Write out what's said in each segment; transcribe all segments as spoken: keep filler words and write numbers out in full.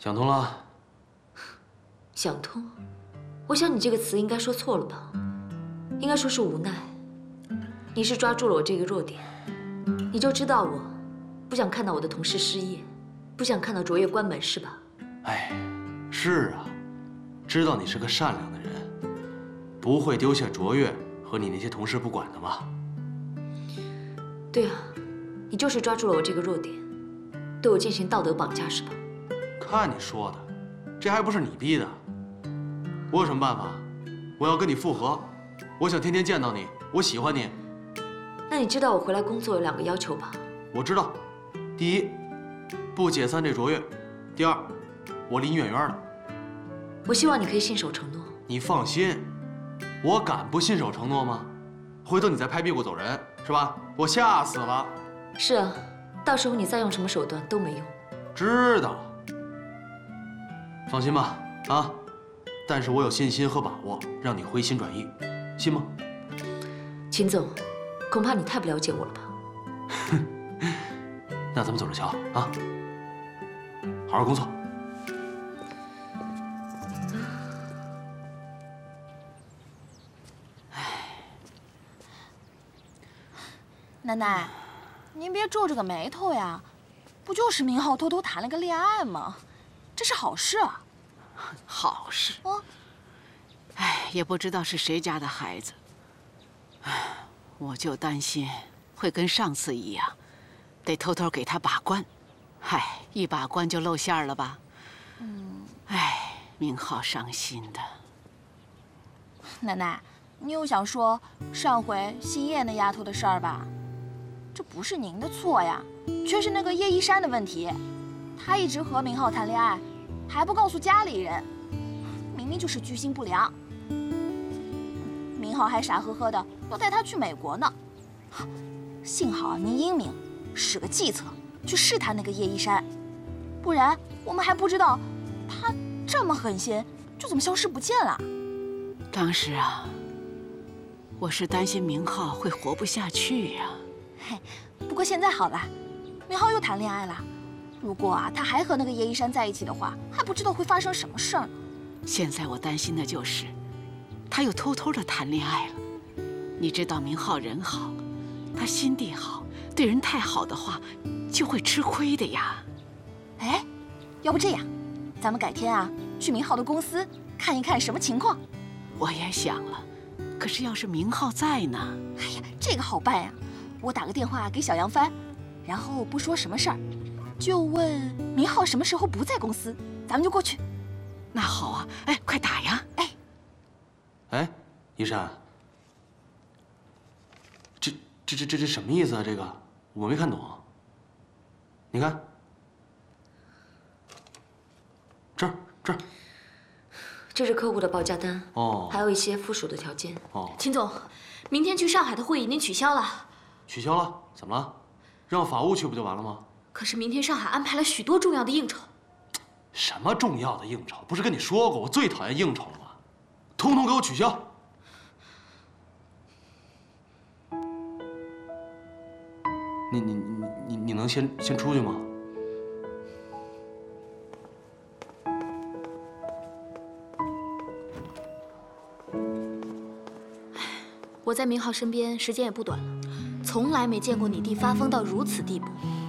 想通了。 想通？我想你这个词应该说错了吧？应该说是无奈。你是抓住了我这个弱点，你就知道我不想看到我的同事失业，不想看到卓越关门，是吧？ 哎，是啊，知道你是个善良的人，不会丢下卓越和你那些同事不管的嘛。 对啊，你就是抓住了我这个弱点，对我进行道德绑架，是吧？ 看你说的，这还不是你逼的。我有什么办法？我要跟你复合，我想天天见到你，我喜欢你。 那你知道我回来工作有两个要求吧？ 我知道，第一，不解散这卓越；第二，我离你远远的。 我希望你可以信守承诺。 你放心，我敢不信守承诺吗？回头你再拍屁股走人，是吧？我吓死了。 是啊，到时候你再用什么手段都没用。 知道。放心吧，啊！但是我有信心和把握让你回心转意，信吗？ 秦总，恐怕你太不了解我了吧？ 那咱们走着瞧啊！好好工作。 奶奶，您别皱着个眉头呀，不就是明浩偷偷谈了个恋爱吗？这是好事啊。 好事。 哦。 哎，也不知道是谁家的孩子。哎，我就担心会跟上次一样，得偷偷给他把关。嗨，一把关就露馅了吧？嗯。哎，明浩伤心的。 奶奶，你又想说上回姓叶那丫头的事儿吧？这不是您的错呀，却是那个叶一山的问题。他一直和明浩谈恋爱，还不告诉家里人，明明就是居心不良。明浩还傻呵呵的要带他去美国呢。幸好您英明，使个计策去试探那个叶一山，不然我们还不知道他这么狠心，就怎么消失不见了。 当时啊，我是担心明浩会活不下去呀。 嘿，不过现在好了，明浩又谈恋爱了。如果啊，他还和那个叶一山在一起的话，还不知道会发生什么事儿呢。 现在我担心的就是，他又偷偷的谈恋爱了。你知道明浩人好，他心地好，对人太好的话，就会吃亏的呀。 哎，要不这样，咱们改天啊，去明浩的公司看一看什么情况。 我也想了，可是要是明浩在呢？ 哎呀，这个好办呀，我打个电话给小杨帆，然后不说什么事儿，就问明浩什么时候不在公司，咱们就过去。 那好啊，哎，快打呀！ 哎， 哎，一山，这这这这这什么意思啊？这个我没看懂。你看，这儿这儿。 这是客户的报价单哦， 还有一些附属的条件。 哦， 秦总，明天去上海的会议已经取消了。 取消了？怎么了？让法务去不就完了吗？ 可是明天上海安排了许多重要的应酬。 什么重要的应酬？不是跟你说过我最讨厌应酬了吗？通通给我取消！你你你你你能先先出去吗？ 我在明浩身边时间也不短了，从来没见过你弟发疯到如此地步。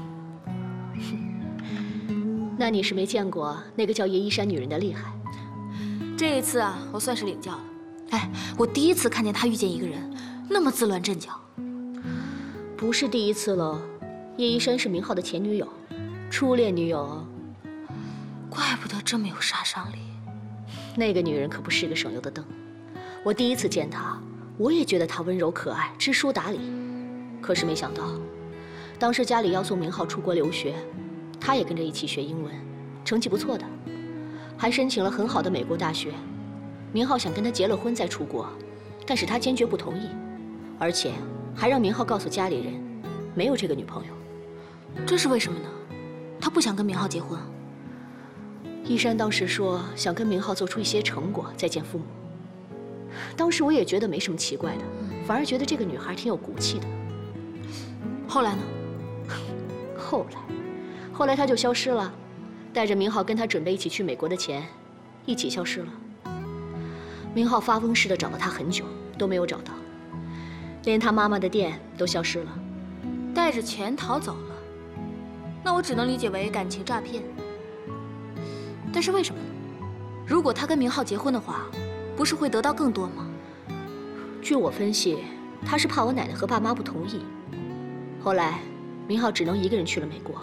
那你是没见过那个叫叶一山女人的厉害。 这一次啊，我算是领教了。哎，我第一次看见她遇见一个人那么自乱阵脚。 不是第一次了，叶一山是明浩的前女友，初恋女友。 怪不得这么有杀伤力。 那个女人可不是个省油的灯。我第一次见她，我也觉得她温柔可爱、知书达理。可是没想到，当时家里要送明浩出国留学，她也跟着一起学英文，成绩不错的，还申请了很好的美国大学。明浩想跟她结了婚再出国，但是她坚决不同意，而且还让明浩告诉家里人，没有这个女朋友。 这是为什么呢？他不想跟明浩结婚。 一山当时说想跟明浩做出一些成果再见父母。当时我也觉得没什么奇怪的，反而觉得这个女孩挺有骨气的。 后来呢？ 后来，后来她就消失了， 带着明浩跟他准备一起去美国的钱，一起消失了。明浩发疯似的找了他很久，都没有找到，连他妈妈的店都消失了。 带着钱逃走了，那我只能理解为感情诈骗。但是为什么呢？如果他跟明浩结婚的话，不是会得到更多吗？ 据我分析，他是怕我奶奶和爸妈不同意。后来，明浩只能一个人去了美国。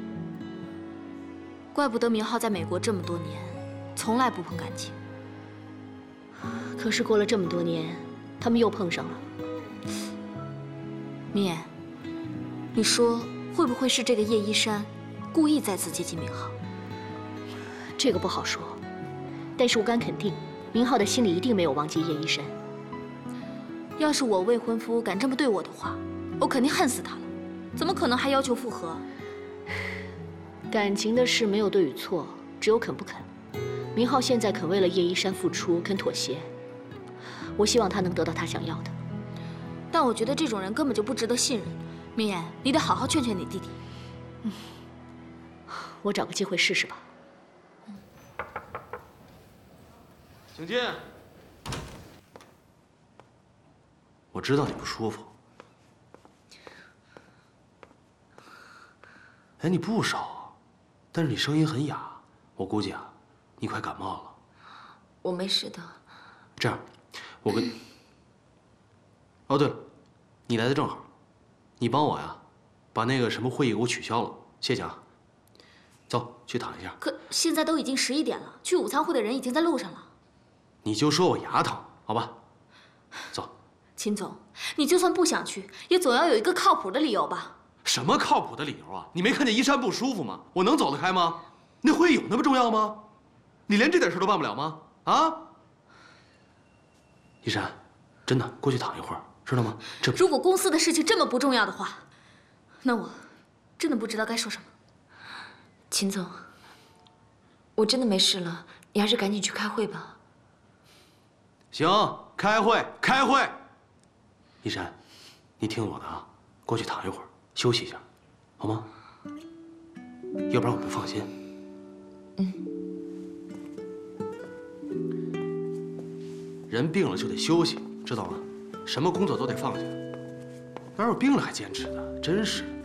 怪不得明浩在美国这么多年，从来不碰感情。 可是过了这么多年，他们又碰上了。 明言，你说会不会是这个叶一山故意再次接近明浩？ 这个不好说，但是我敢肯定，明浩的心里一定没有忘记叶一山。 要是我未婚夫敢这么对我的话，我肯定恨死他了。怎么可能还要求复合？ 感情的事没有对与错，只有肯不肯。明浩现在肯为了叶一山付出，肯妥协。我希望他能得到他想要的。 但我觉得这种人根本就不值得信任。明言，你得好好劝劝你弟弟。 嗯，我找个机会试试吧。 请进。我知道你不舒服。哎，你不少啊，但是你声音很哑，我估计啊，你快感冒了。 我没事的。 这样，我跟……哦，对了，你来的正好，你帮我呀，把那个什么会议给我取消了，谢谢啊。走，去躺一下。 可现在都已经十一点了，去午餐会的人已经在路上了。 你就说我牙疼，好吧？走。 秦总，你就算不想去，也总要有一个靠谱的理由吧？ 什么靠谱的理由啊？你没看见依山不舒服吗？我能走得开吗？那会议有那么重要吗？你连这点事都办不了吗？啊？依山，真的过去躺一会儿，知道吗？这如果公司的事情这么不重要的话，那我真的不知道该说什么。 秦总，我真的没事了，你还是赶紧去开会吧。 行，开会，开会。依山，你听我的啊，过去躺一会儿，休息一下，好吗？要不然我不放心。 嗯。 人病了就得休息，知道吗？什么工作都得放下，哪有病了还坚持的？真是的。